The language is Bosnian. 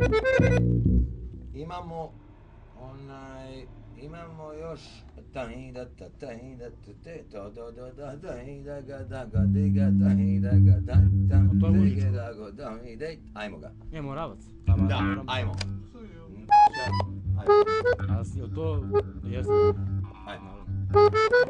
Imamo imamo još ajmo ga. Je Moravac. Da, ajmo. A to jeste? Ajmo.